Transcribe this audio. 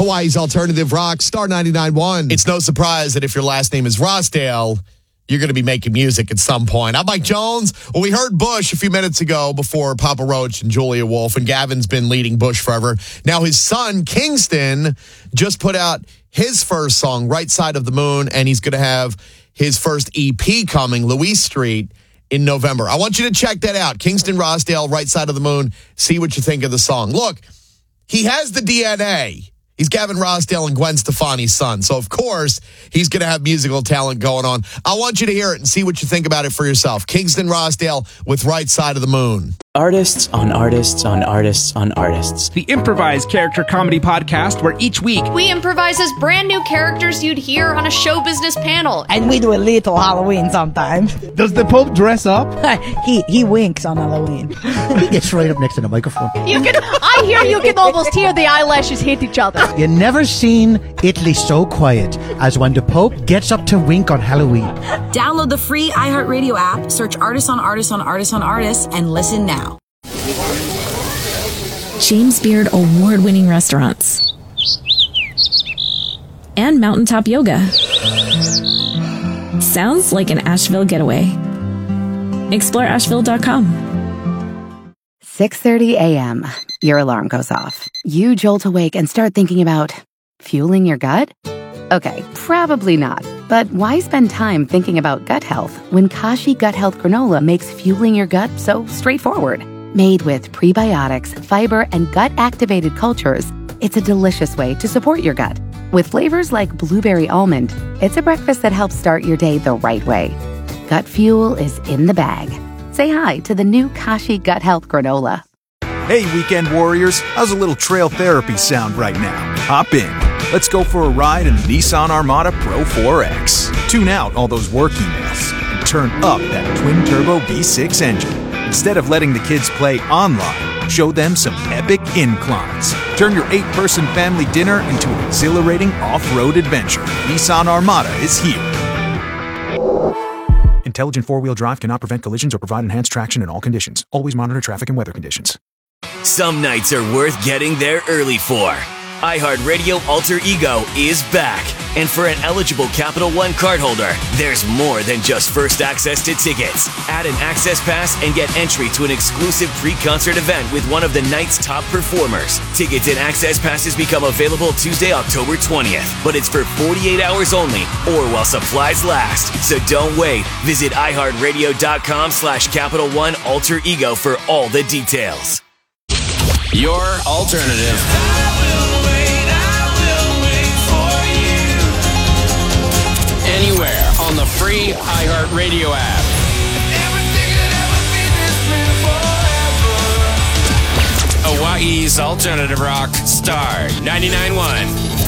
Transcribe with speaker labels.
Speaker 1: Hawaii's Alternative Rock, Star 99.1.
Speaker 2: It's no surprise that if your last name is Rossdale, you're going to be making music at some point. I'm Mike Jones. Well, we heard Bush a few minutes ago before Papa Roach and Julia Wolf, and Gavin's been leading Bush forever. Now his son, Kingston, just put out his first song, Right Side of the Moon, and he's going to have his first EP coming, Louise Street, in November. I want you to check that out. Kingston Rossdale, Right Side of the Moon. See what you think of the song. Look, he has the DNA. He's Gavin Rossdale and Gwen Stefani's son. So, of course, he's going to have musical talent going on. I want you to hear it and see what you think about it for yourself. Kingston Rossdale with Right Side of the Moon.
Speaker 3: Artists on artists on artists on artists.
Speaker 4: The improvised character comedy podcast where each week
Speaker 5: we improvise as brand new characters you'd hear on a show business panel.
Speaker 6: And we do a little Halloween sometimes.
Speaker 4: Does the Pope dress up?
Speaker 6: He winks on Halloween.
Speaker 7: He gets right up next to the microphone.
Speaker 5: I hear you can almost hear the eyelashes hit each other.
Speaker 7: You never seen Italy so quiet as when the Pope gets up to wink on Halloween.
Speaker 8: Download the free iHeartRadio app, search Artists on Artists on Artists on Artists, and listen now.
Speaker 9: James Beard award-winning restaurants and mountaintop yoga. Sounds like an Asheville getaway. Explore Asheville.com.
Speaker 10: 6:30 a.m. Your alarm goes off. You jolt awake and start thinking about fueling your gut? Okay, probably not. But why spend time thinking about gut health when Kashi Gut Health Granola makes fueling your gut so straightforward? Made with prebiotics, fiber, and gut-activated cultures, it's a delicious way to support your gut. With flavors like blueberry almond, it's a breakfast that helps start your day the right way. Gut fuel is in the bag. Say hi to the new Kashi Gut Health Granola.
Speaker 11: Hey, weekend warriors, how's a little trail therapy sound right now? Hop in. Let's go for a ride in the Nissan Armada Pro 4X. Tune out all those work emails and turn up that twin-turbo V6 engine. Instead of letting the kids play online, show them some epic inclines. Turn your 8-person family dinner into an exhilarating off-road adventure. Nissan Armada is here. Intelligent four-wheel drive cannot prevent collisions or provide enhanced traction in all conditions. Always monitor traffic and weather conditions.
Speaker 12: Some nights are worth getting there early for. iHeartRadio Alter Ego is back. And for an eligible Capital One cardholder, there's more than just first access to tickets. Add an access pass and get entry to an exclusive pre-concert event with one of the night's top performers. Tickets and access passes become available Tuesday, October 20th. But it's for 48 hours only or while supplies last. So don't wait. Visit iHeartRadio.com/Capital One Alter Ego for all the details.
Speaker 13: Your alternative. Anywhere on the free iHeartRadio app. Hawaii's Alternative Rock, Star 99.1.